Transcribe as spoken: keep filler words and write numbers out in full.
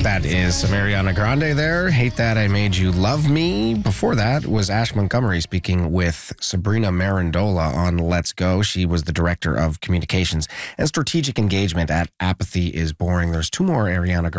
That is some Ariana Grande there. Hate That I Made You Love Me. Before that was Ash Montgomery speaking with Sabrina Marandola on Let's Go. She was the director of communications and strategic engagement at Apathy is Boring. There's two more Ariana Grande